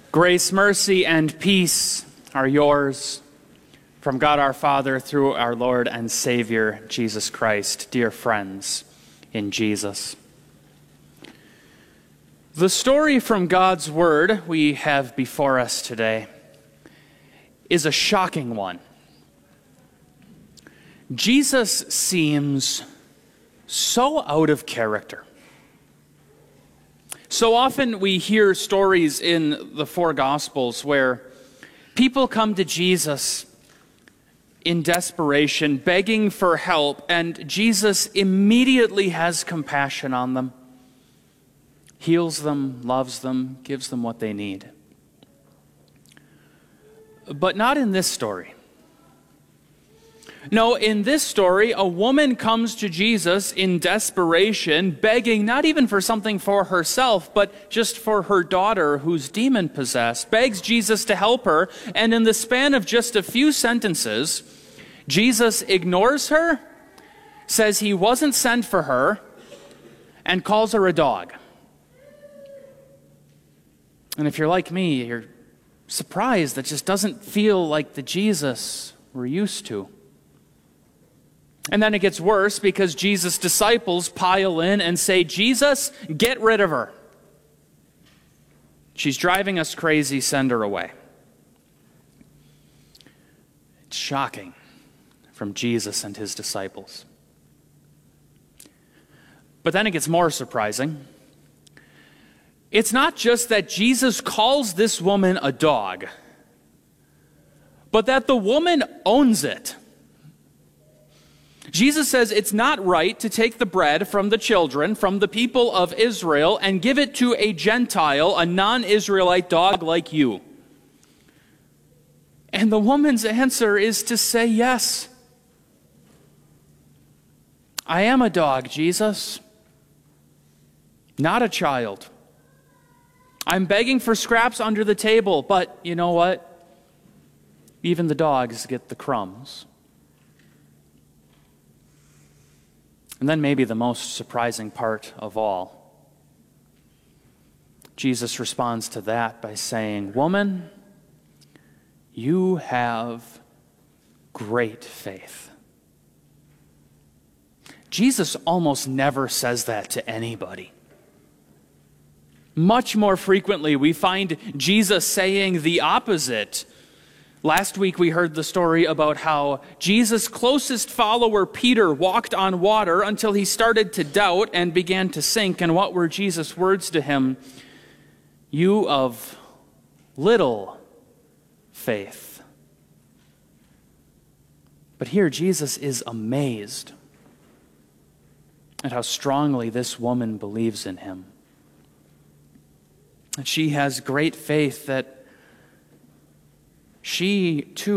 Grace, mercy, and peace are yours from God our Father through our Lord and Savior, Jesus Christ. Dear friends in Jesus. The story from God's Word we have before us today is a shocking one. Jesus seems so out of character. So often we hear stories in the four Gospels where people come to Jesus in desperation, begging for help, and Jesus immediately has compassion on them, heals them, loves them, gives them what they need. But not in this story. No, in this story, a woman comes to Jesus in desperation, begging not even for something for herself, but just for her daughter who's demon-possessed, begs Jesus to help her, and in the span of just a few sentences, Jesus ignores her, says he wasn't sent for her, and calls her a dog. And if you're like me, you're surprised. That just doesn't feel like the Jesus we're used to. And then it gets worse because Jesus' disciples pile in and say, Jesus, get rid of her. She's driving us crazy, send her away. It's shocking from Jesus and his disciples. But then it gets more surprising. It's not just that Jesus calls this woman a dog, but that the woman owns it. Jesus says it's not right to take the bread from the children, from the people of Israel, and give it to a Gentile, a non-Israelite dog like you. And the woman's answer is to say yes. I am a dog, Jesus, not a child. I'm begging for scraps under the table, but you know what? Even the dogs get the crumbs. And then maybe the most surprising part of all, Jesus responds to that by saying, "Woman, you have great faith." Jesus almost never says that to anybody. Much more frequently, we find Jesus saying the opposite. Last week we heard the story about how Jesus' closest follower, Peter, walked on water until he started to doubt and began to sink. And what were Jesus' words to him? You of little faith. But here Jesus is amazed at how strongly this woman believes in him. That she has great faith that she too